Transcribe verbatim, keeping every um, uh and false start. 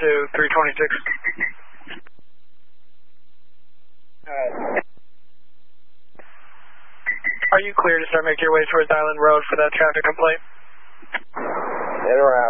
to three twenty-six. Alright. Are you clear to start making your way towards Island Road for that traffic complaint? In around.